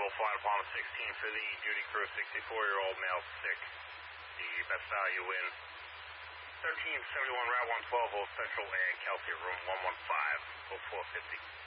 Flight Department 16 for the duty crew, 64-year-old male sick. The best value in 1371 Route 112, Old Central and Kelsey, room 115, 0450.